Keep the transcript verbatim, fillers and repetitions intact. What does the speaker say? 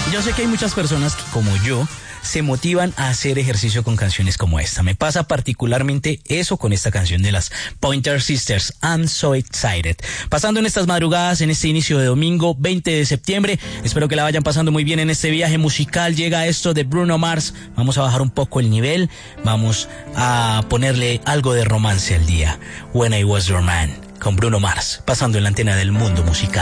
Yo sé que hay muchas personas que, como yo, se motivan a hacer ejercicio con canciones como esta. Me pasa particularmente eso con esta canción de las Pointer Sisters, I'm So Excited. Pasando en estas madrugadas, en este inicio de domingo, veinte de septiembre, espero que la vayan pasando muy bien en este viaje musical. Llega esto de Bruno Mars. Vamos a bajar un poco el nivel, vamos a ponerle algo de romance al día. When I Was Your Man, con Bruno Mars, pasando en la antena del mundo musical.